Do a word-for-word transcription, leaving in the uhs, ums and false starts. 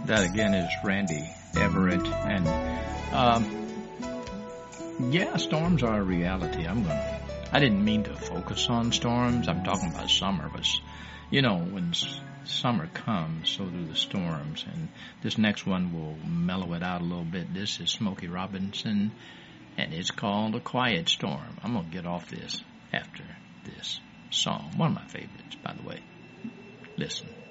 That again is Randy Everett. And, um, yeah, storms are a reality. I'm going to, I didn't mean to focus on storms. I'm talking about summer, but, you know, when s- summer comes, so do the storms. And this next one will mellow it out a little bit. This is Smokey Robinson, and it's called A Quiet Storm. I'm going to get off this after this song. One of my favorites, by the way. Listen.